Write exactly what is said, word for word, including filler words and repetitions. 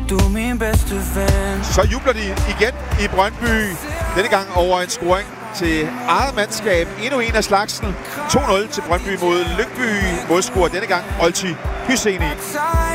Du er min bedste ven. Så jubler de igen i Brøndby. Denne gang over en scoring til eget mandskab. Endnu en af slagsen. to nul til Brøndby mod Lyngby. Målscorer denne gang Olti Hüseini.